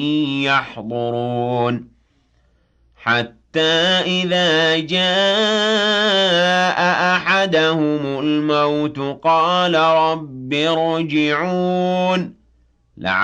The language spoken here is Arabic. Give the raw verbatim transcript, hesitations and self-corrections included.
يحضرون حتى إذا جاء أحدهم الموت قال رب ارجعون